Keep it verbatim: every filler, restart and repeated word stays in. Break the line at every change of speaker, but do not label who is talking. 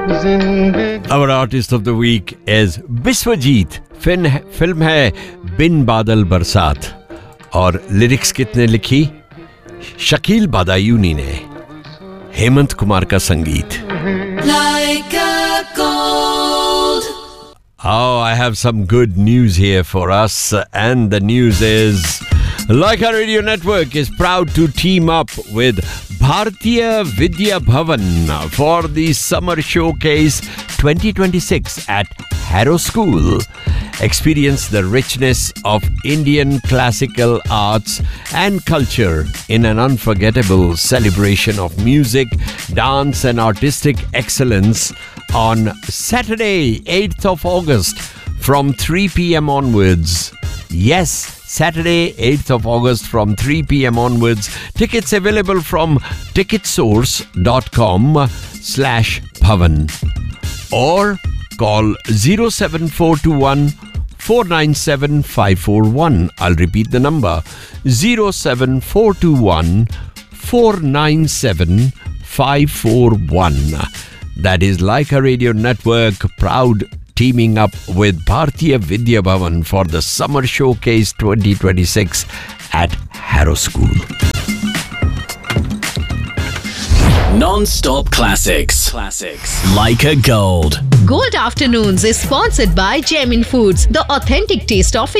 Our artist of the week is Biswajit. Film film है बिन बादल बरसात और लिरिक्स कितने लिखी? शकील बादायूनी ने. हेमंत कुमार का संगीत.
Like a gold.
Oh, I have some good news here for us, and the news is Laika Radio Network is proud to team up with Bharatiya Vidya Bhavan for the Summer Showcase twenty twenty-six at Harrow School. Experience the richness of Indian classical arts and culture in an unforgettable celebration of music, dance and artistic excellence on Saturday, eighth of August from three p.m. onwards. Yes, Saturday, eighth of August from three p.m. onwards. Tickets available from ticketsource.com slash Bhavan or call zero seven four two one four nine seven five four one. I'll repeat the number zero seven four two one four nine seven five four one. That is Laika Radio Network, proud teaming up with Bharatiya Vidya Bhavan for the Summer Showcase twenty twenty-six at Harrow School.
Non-stop classics. Classics. Laika Gold.
Gold Afternoons is sponsored by Gemin Foods, the authentic taste of